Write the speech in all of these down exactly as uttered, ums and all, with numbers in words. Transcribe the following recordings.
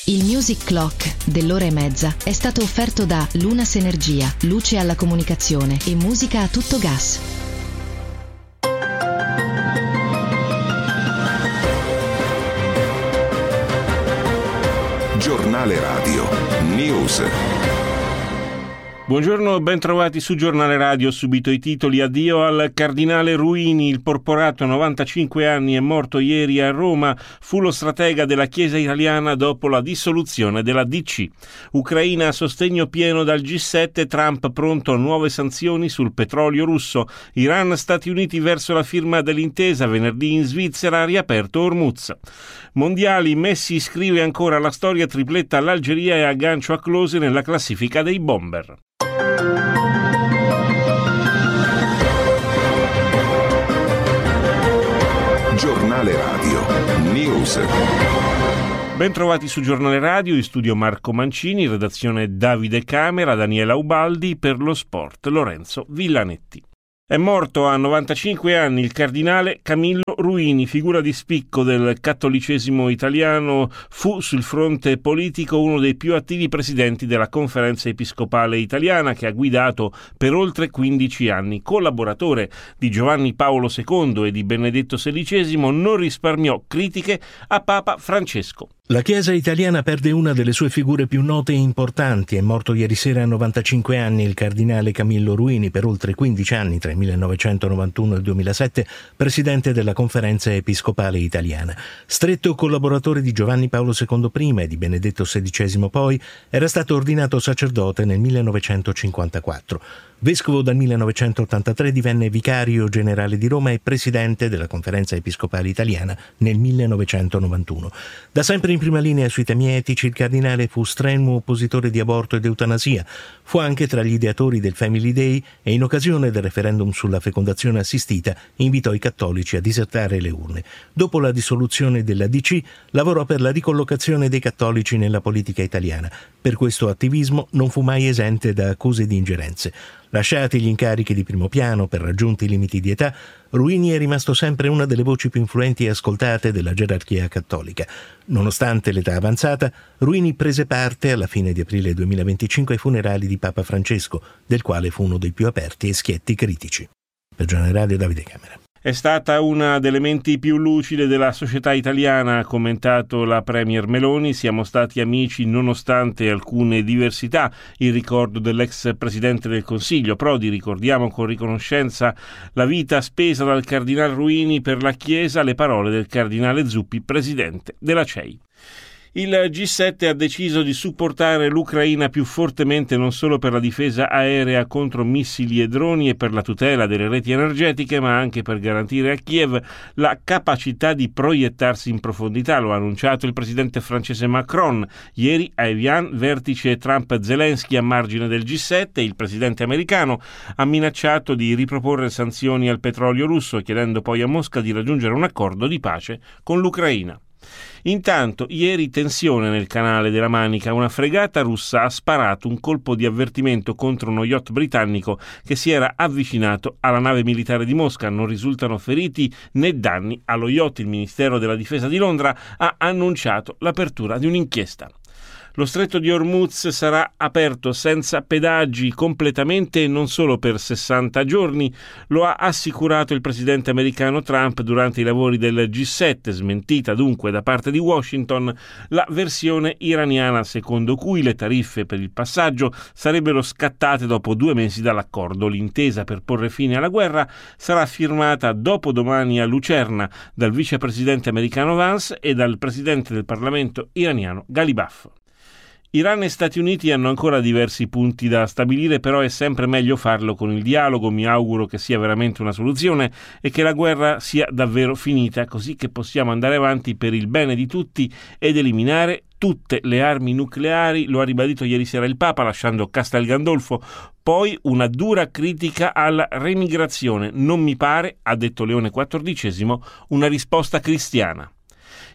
Il Music Clock dell'ora e mezza è stato offerto da Lunas Energia, luce alla comunicazione e musica a tutto gas. Giornale Radio News. Buongiorno, ben trovati su Giornale Radio. Subito i titoli. Addio al cardinale Ruini, il porporato, novantacinque anni, è morto ieri a Roma, fu lo stratega della Chiesa italiana dopo la dissoluzione della D C. Ucraina a sostegno pieno dal G sette, Trump pronto a nuove sanzioni sul petrolio russo. Iran, Stati Uniti verso la firma dell'intesa, venerdì in Svizzera, riaperto Hormuz. Mondiali, Messi scrive ancora la storia, tripletta all'Algeria e aggancio a Klose nella classifica dei bomber. Giornale Radio News. Ben trovati su Giornale Radio, in studio Marco Mancini, redazione Davide Camera, Daniela Ubaldi, per lo sport Lorenzo Villanetti. È morto a novantacinque anni il cardinale Camillo Ruini, figura di spicco del cattolicesimo italiano. Fu sul fronte politico uno dei più attivi presidenti della Conferenza Episcopale Italiana, che ha guidato per oltre quindici anni. Collaboratore di Giovanni Paolo secondo e di Benedetto sedicesimo, non risparmiò critiche a Papa Francesco. La Chiesa italiana perde una delle sue figure più note e importanti. È morto ieri sera a novantacinque anni il cardinale Camillo Ruini, per oltre quindici anni, tra il millenovecentonovantuno e il duemilasette, presidente della Conferenza Episcopale Italiana. Stretto collaboratore di Giovanni Paolo secondo prima e di Benedetto sedicesimo poi, era stato ordinato sacerdote nel millenovecentocinquantaquattro. Vescovo dal millenovecentottantatré, divenne vicario generale di Roma e presidente della Conferenza Episcopale Italiana nel millenovecentonovantuno. Da sempre in prima linea sui temi etici, il cardinale fu strenuo oppositore di aborto ed eutanasia. Fu anche tra gli ideatori del Family Day e in occasione del referendum sulla fecondazione assistita invitò i cattolici a disertare le urne. Dopo la dissoluzione della D C, lavorò per la ricollocazione dei cattolici nella politica italiana. Per questo attivismo non fu mai esente da accuse di ingerenze. Lasciati gli incarichi di primo piano per raggiunti limiti di età, Ruini è rimasto sempre una delle voci più influenti e ascoltate della gerarchia cattolica. Nonostante l'età avanzata, Ruini prese parte alla fine di aprile duemilaventicinque ai funerali di Papa Francesco, del quale fu uno dei più aperti e schietti critici. Per Giornale Radio, Davide Camera. È stata una delle menti più lucide della società italiana, ha commentato la Premier Meloni. Siamo stati amici nonostante alcune diversità. Il ricordo dell'ex Presidente del Consiglio Prodi. Ricordiamo con riconoscenza la vita spesa dal Cardinal Ruini per la Chiesa, le parole del Cardinale Zuppi, Presidente della C E I. Il G sette ha deciso di supportare l'Ucraina più fortemente, non solo per la difesa aerea contro missili e droni e per la tutela delle reti energetiche, ma anche per garantire a Kiev la capacità di proiettarsi in profondità. Lo ha annunciato il presidente francese Macron ieri a Evian, vertice Trump-Zelensky a margine del G sette. Il presidente americano ha minacciato di riproporre sanzioni al petrolio russo, chiedendo poi a Mosca di raggiungere un accordo di pace con l'Ucraina. Intanto, ieri tensione nel canale della Manica. Una fregata russa ha sparato un colpo di avvertimento contro uno yacht britannico che si era avvicinato alla nave militare di Mosca. Non risultano feriti né danni allo yacht. Il Ministero della Difesa di Londra ha annunciato l'apertura di un'inchiesta. Lo stretto di Hormuz sarà aperto senza pedaggi completamente e non solo per sessanta giorni, lo ha assicurato il presidente americano Trump durante i lavori del G sette, smentita dunque da parte di Washington la versione iraniana secondo cui le tariffe per il passaggio sarebbero scattate dopo due mesi dall'accordo. L'intesa per porre fine alla guerra sarà firmata dopodomani a Lucerna dal vicepresidente americano Vance e dal presidente del Parlamento iraniano Ghalibaf. Iran e Stati Uniti hanno ancora diversi punti da stabilire, però è sempre meglio farlo con il dialogo. Mi auguro che sia veramente una soluzione e che la guerra sia davvero finita, così che possiamo andare avanti per il bene di tutti ed eliminare tutte le armi nucleari. Lo ha ribadito ieri sera il Papa, lasciando Castel Gandolfo. Poi una dura critica alla remigrazione. Non mi pare, ha detto Leone quattordicesimo, una risposta cristiana.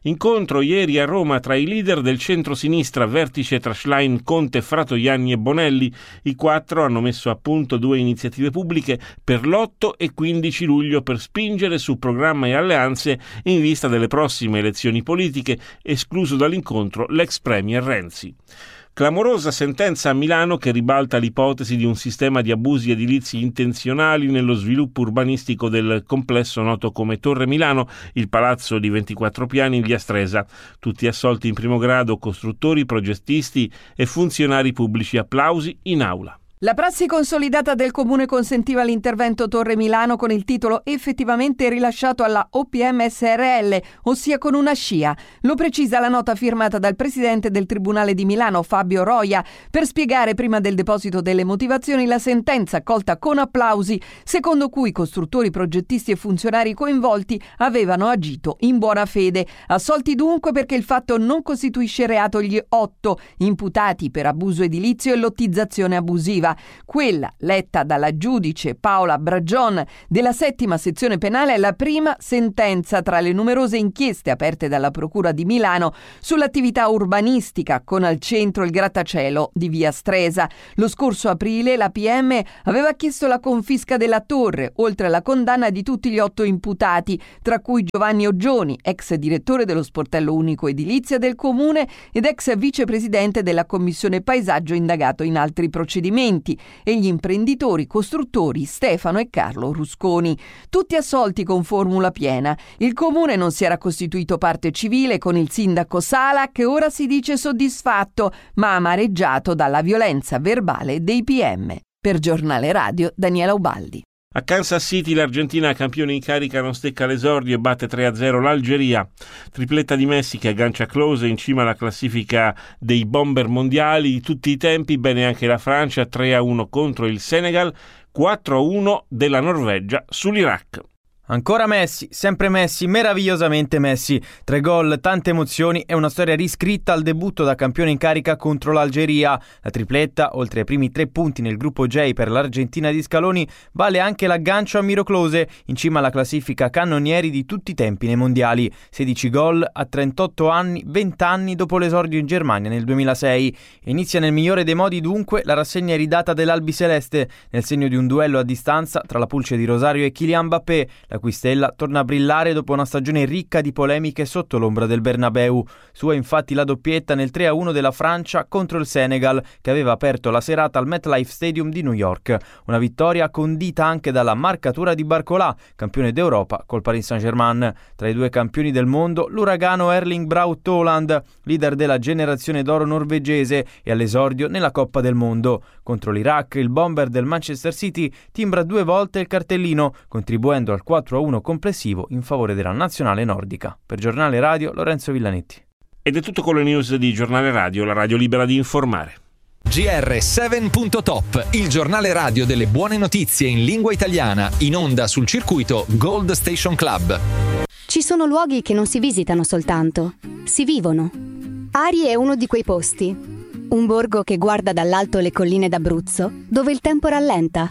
Incontro ieri a Roma tra i leader del centro-sinistra, vertice tra Schlein, Conte, Fratoianni e Bonelli. I quattro hanno messo a punto due iniziative pubbliche per l'otto e quindici luglio per spingere su programma e alleanze in vista delle prossime elezioni politiche, escluso dall'incontro l'ex premier Renzi. Clamorosa sentenza a Milano che ribalta l'ipotesi di un sistema di abusi edilizi intenzionali nello sviluppo urbanistico del complesso noto come Torre Milano, il palazzo di ventiquattro piani in via Stresa. Tutti assolti in primo grado, costruttori, progettisti e funzionari pubblici. Applausi in aula. La prassi consolidata del Comune consentiva l'intervento Torre Milano con il titolo effettivamente rilasciato alla O P M S R L, ossia con una scia. Lo precisa la nota firmata dal presidente del Tribunale di Milano, Fabio Roia, per spiegare prima del deposito delle motivazioni la sentenza accolta con applausi, secondo cui costruttori, progettisti e funzionari coinvolti avevano agito in buona fede. Assolti dunque perché il fatto non costituisce reato gli otto imputati per abuso edilizio e lottizzazione abusiva. Quella letta dalla giudice Paola Bragion della settima sezione penale è la prima sentenza tra le numerose inchieste aperte dalla Procura di Milano sull'attività urbanistica con al centro il grattacielo di via Stresa. Lo scorso aprile la P M aveva chiesto la confisca della torre, oltre alla condanna di tutti gli otto imputati, tra cui Giovanni Oggioni, ex direttore dello sportello unico edilizia del Comune ed ex vicepresidente della Commissione Paesaggio indagato in altri procedimenti, e gli imprenditori costruttori Stefano e Carlo Rusconi, tutti assolti con formula piena. Il Comune non si era costituito parte civile con il sindaco Sala, che ora si dice soddisfatto, ma amareggiato dalla violenza verbale dei P M. Per Giornale Radio, Daniela Ubaldi. A Kansas City l'Argentina, campione in carica, non stecca l'esordio e batte tre a zero l'Algeria. Tripletta di Messi che aggancia Klose in cima alla classifica dei bomber mondiali di tutti i tempi, bene anche la Francia, tre a uno contro il Senegal, quattro a uno della Norvegia sull'Iraq. Ancora Messi, sempre Messi, meravigliosamente Messi. Tre gol, tante emozioni e una storia riscritta al debutto da campione in carica contro l'Algeria. La tripletta, oltre ai primi tre punti nel gruppo J per l'Argentina di Scaloni, vale anche l'aggancio a Miro Klose, in cima alla classifica cannonieri di tutti i tempi nei mondiali. sedici gol a trentotto anni, venti anni dopo l'esordio in Germania nel duemilasei. Inizia nel migliore dei modi dunque la rassegna iridata dell'Albiceleste, nel segno di un duello a distanza tra la pulce di Rosario e Kylian Mbappé. La cui stella torna a brillare dopo una stagione ricca di polemiche sotto l'ombra del Bernabeu. Sua infatti la doppietta nel tre a uno della Francia contro il Senegal, che aveva aperto la serata al MetLife Stadium di New York. Una vittoria condita anche dalla marcatura di Barcola, campione d'Europa col Paris Saint-Germain. Tra i due campioni del mondo, l'uragano Erling Braut Haaland, leader della generazione d'oro norvegese e all'esordio nella Coppa del Mondo. Contro l'Iraq, il bomber del Manchester City timbra due volte il cartellino, contribuendo al quattro a uno complessivo in favore della nazionale nordica. Per Giornale Radio, Lorenzo Villanetti. Ed è tutto con le news di Giornale Radio, la radio libera di informare. G R sette punto top, il giornale radio delle buone notizie in lingua italiana, in onda sul circuito Gold Station Club. Ci sono luoghi che non si visitano soltanto, si vivono. Ari è uno di quei posti. Un borgo che guarda dall'alto le colline d'Abruzzo, dove il tempo rallenta.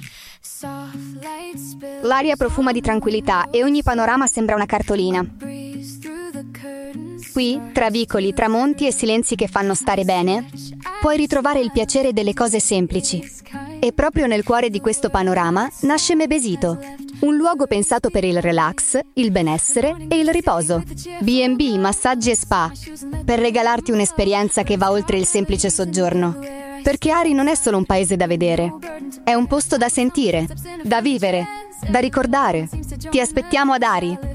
L'aria profuma di tranquillità e ogni panorama sembra una cartolina. Qui, tra vicoli, tramonti e silenzi che fanno stare bene, puoi ritrovare il piacere delle cose semplici. E proprio nel cuore di questo panorama nasce Mebesito, un luogo pensato per il relax, il benessere e il riposo. B and B, massaggi e spa, per regalarti un'esperienza che va oltre il semplice soggiorno. Perché Ari non è solo un paese da vedere, è un posto da sentire, da vivere, da ricordare. Ti aspettiamo ad Ari.